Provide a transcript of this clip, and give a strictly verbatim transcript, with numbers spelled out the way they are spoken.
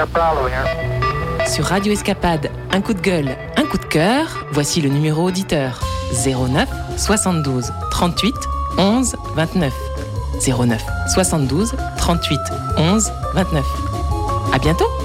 a problem here. Sur Radio Escapade, un coup de gueule, un coup de cœur, voici le numéro auditeur zéro neuf soixante-douze trente-huit onze vingt-neuf. zéro neuf soixante-douze trente-huit onze vingt-neuf. À bientôt!